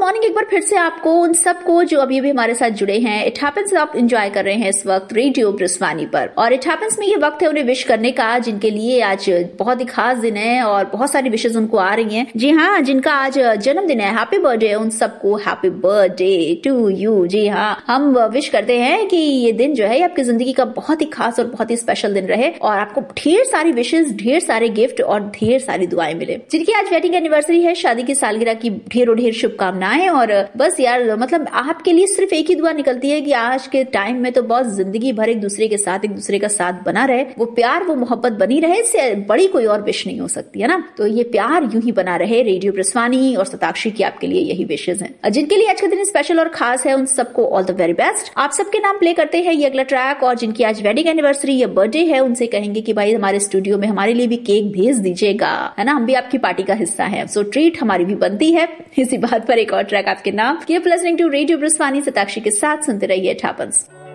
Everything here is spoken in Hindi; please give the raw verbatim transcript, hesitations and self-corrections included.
मॉर्निंग एक बार फिर से आपको उन सबको जो अभी भी हमारे साथ जुड़े हैं, इट हैपेंस आप एंजॉय कर रहे हैं इस वक्त रेडियो ब्रिस्वानी पर। और इट हैपेंस में ये वक्त है उन्हें विश करने का जिनके लिए आज बहुत ही खास दिन है और बहुत सारी विशेष उनको आ रही हैं। जी हाँ, जिनका आज जन्मदिन है, हैप्पी बर्थडे उन सबको, हैप्पी बर्थडे टू यू। जी हाँ, हम विश करते हैं कि ये दिन जो है आपकी जिंदगी का बहुत ही खास और बहुत ही स्पेशल दिन रहे और आपको ढेर सारी विशेष, ढेर सारे गिफ्ट और ढेर सारी दुआएं मिले। जिनकी आज वेडिंग एनिवर्सरी है, शादी की सालगिरह की ढेरों ढेर शुभकामनाएं। और बस यार, मतलब आपके लिए सिर्फ एक ही दुआ निकलती है कि आज के टाइम में तो बहुत जिंदगी भर एक दूसरे के साथ एक दूसरे का साथ बना रहे, वो प्यार वो मोहब्बत बनी रहे, इससे बड़ी कोई और विश नहीं हो सकती है ना। तो ये प्यार यूं ही बना रहे। रेडियो ब्रिस्वानी और शताक्षी की आपके लिए यही विशेष है। जिनके लिए आज का दिन स्पेशल और खास है उन सबको ऑल द वेरी बेस्ट। आप सबके नाम प्ले करते हैं ये अगला ट्रैक, और जिनकी आज वेडिंग एनिवर्सरी या बर्थडे है उनसे कहेंगे कि भाई हमारे स्टूडियो में हमारे लिए भी केक भेज दीजिएगा, है ना, हम भी आपकी पार्टी का हिस्सा है। सो ट्रीट हमारी भी बनती है। इसी बात पर एक और ट्रैक आपके नाम। Keep listening to radio ब्रिस्वानी, Shatakshi के साथ सुनते रहिए इट हैपेंस।